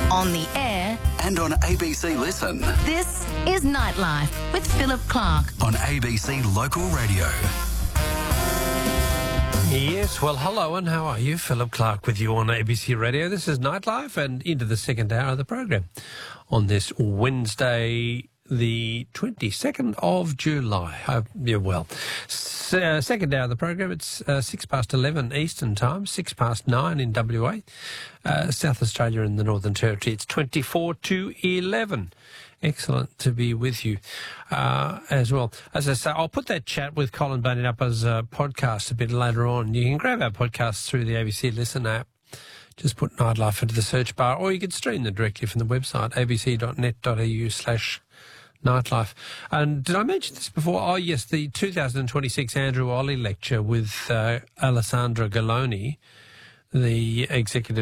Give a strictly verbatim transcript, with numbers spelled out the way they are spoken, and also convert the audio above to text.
on the air, and on A B C Listen. this is Nightlife with Philip Clark. On A B C Local Radio. Yes, well, hello and how are you? Philip Clark with you on A B C Radio. This is Nightlife and into the second hour of the program on this Wednesday, the twenty-second of July. Uh, yeah, well, s- uh, second hour of the program, it's uh, six past eleven Eastern Time, six past nine in W A, uh, South Australia and the Northern Territory. It's twenty-four to eleven. Excellent to be with you uh, as well. As I say, I'll put that chat with Colin Bennett up as a podcast a bit later on. You can grab our podcasts through the A B C Listen app. Just put Nightlife into the search bar, or you can stream them directly from the website, abc.net.au slash Nightlife. And did I mention this before? Oh, yes, the two thousand twenty-six Andrew Olley lecture with uh, Alessandra Galloni, the executive